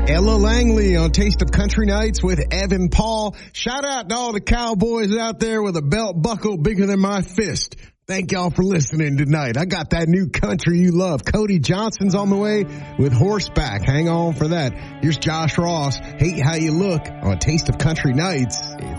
Ella Langley on Taste of Country Nights with Evan Paul. Shout out to all the cowboys out there with a belt buckle bigger than my fist. Thank y'all for listening tonight. I got that new country you love. Cody Johnson's on the way with Horseback. Hang on for that. Here's Josh Ross. Hate How You Look on Taste of Country Nights.